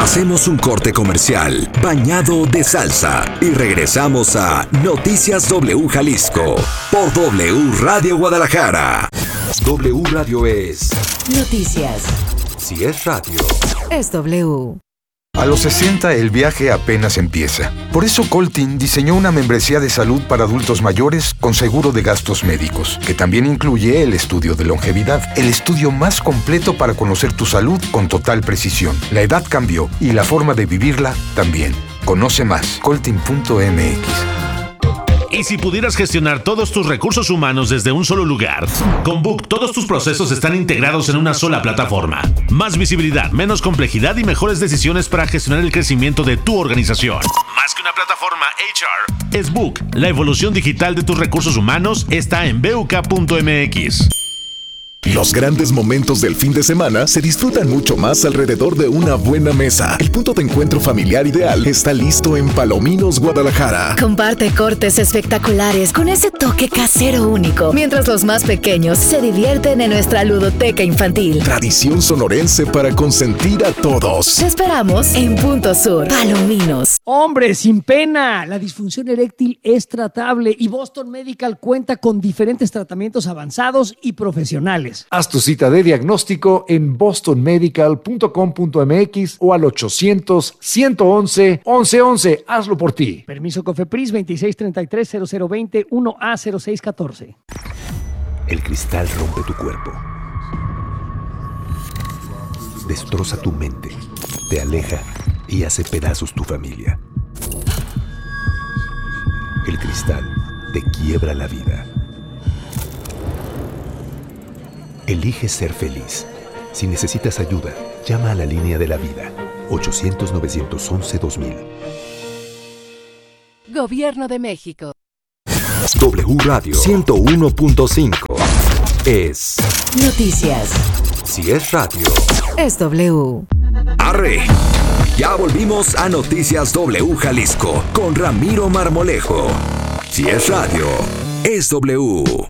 Hacemos un corte comercial bañado de salsa y regresamos a Noticias W Jalisco por W Radio Guadalajara. W Radio es noticias. Si es radio, es W. A los 60 el viaje apenas empieza. Por eso Coltin diseñó una membresía de salud para adultos mayores con seguro de gastos médicos, que también incluye el estudio de longevidad, el estudio más completo para conocer tu salud con total precisión. La edad cambió y la forma de vivirla también. Conoce más, coltin.mx. ¿Y si pudieras gestionar todos tus recursos humanos desde un solo lugar? Con Book, todos tus procesos están integrados en una sola plataforma. Más visibilidad, menos complejidad y mejores decisiones para gestionar el crecimiento de tu organización. Más que una plataforma HR, es Book. La evolución digital de tus recursos humanos está en buk.mx. Los grandes momentos del fin de semana se disfrutan mucho más alrededor de una buena mesa. El punto de encuentro familiar ideal está listo en Palominos, Guadalajara. Comparte cortes espectaculares con ese toque casero único, mientras los más pequeños se divierten en nuestra ludoteca infantil. Tradición sonorense para consentir a todos. Te esperamos en Punto Sur. Palominos. Hombre, sin pena. La disfunción eréctil es tratable y Boston Medical cuenta con diferentes tratamientos avanzados y profesionales. Haz tu cita de diagnóstico en bostonmedical.com.mx o al 800-111-1111. Hazlo por ti. Permiso COFEPRIS 2633-0020 1A0614. el cristal rompe tu cuerpo, destroza tu mente, te aleja y hace pedazos tu familia. El cristal te quiebra la vida. Elige ser feliz. Si necesitas ayuda, llama a la línea de la vida. 800-911-2000. Gobierno de México. W Radio 101.5 es Noticias. Si es radio, Es W. ¡arre! Ya volvimos a Noticias W Jalisco con Ramiro Marmolejo. Si es radio, es W.